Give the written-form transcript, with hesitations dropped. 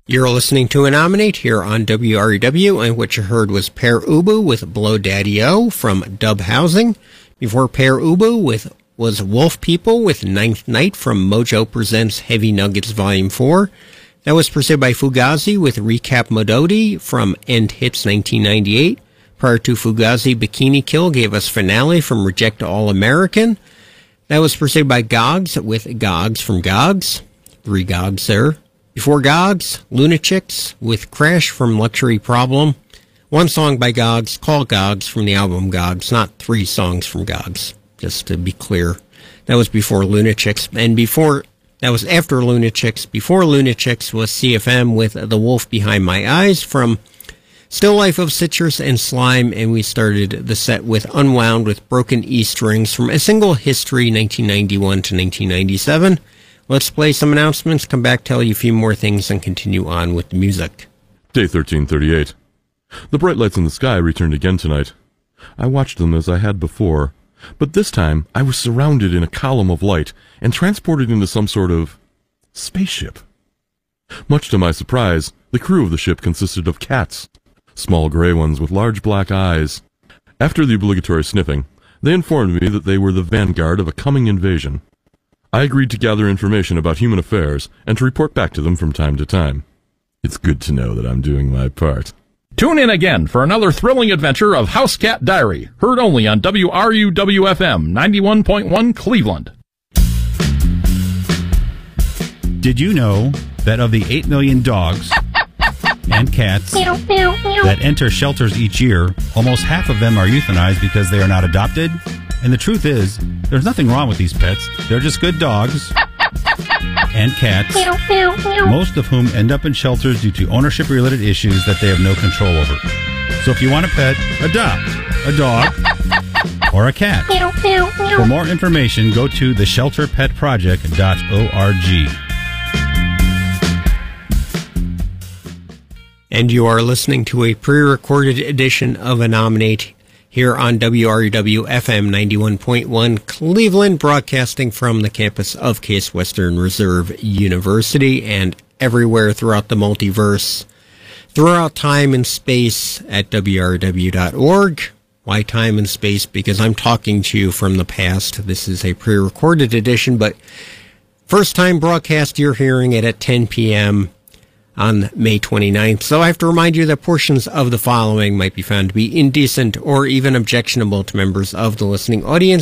You're listening to Anominate here on WREW, and what you heard was Pere Ubu with Blow Daddy-O from Dub Housing. Before Pere Ubu was Wolf People with Ninth Night from Mojo Presents Heavy Nuggets Volume 4. That was preceded by Fugazi with Recap Mododi from End Hits 1998. Prior to Fugazi, Bikini Kill gave us Finale from Reject All American. That was preceded by Gogs with Gogs from Gogs. 3 Gogs there. Before Gogs, Lunatics with Crash from Luxury Problem. 1 song by Gogs, called Gogs from the album Gogs, not 3 songs from Gogs, just to be clear. That was before Lunatics, and that was after Lunatics. Before Lunatics was CFM with The Wolf Behind My Eyes from Still Life of Citrus and Slime, and we started the set with Unwound with Broken E Strings from A Single History 1991 to 1997. Let's play some announcements, come back, tell you a few more things, and continue on with the music. Day 1338. The bright lights in the sky returned again tonight. I watched them as I had before, but this time I was surrounded in a column of light and transported into some sort of spaceship. Much to my surprise, the crew of the ship consisted of cats, small gray ones with large black eyes. After the obligatory sniffing, they informed me that they were the vanguard of a coming invasion. I agreed to gather information about human affairs and to report back to them from time to time. It's good to know that I'm doing my part. Tune in again for another thrilling adventure of House Cat Diary, heard only on WRUW-FM 91.1 Cleveland. Did you know that of the 8 million dogs and cats that enter shelters each year, almost half of them are euthanized because they are not adopted? And the truth is, there's nothing wrong with these pets. They're just good dogs and cats, most of whom end up in shelters due to ownership-related issues that they have no control over. So if you want a pet, adopt a dog or a cat. For more information, go to theshelterpetproject.org. And you are listening to a pre-recorded edition of Anominate here on WREW-FM 91.1 Cleveland, broadcasting from the campus of Case Western Reserve University and everywhere throughout the multiverse, throughout time and space at WREW.org. Why time and space? Because I'm talking to you from the past. This is a pre-recorded edition, but first time broadcast, you're hearing it at 10 p.m. on May 29th. So I have to remind you that portions of the following might be found to be indecent or even objectionable to members of the listening audience.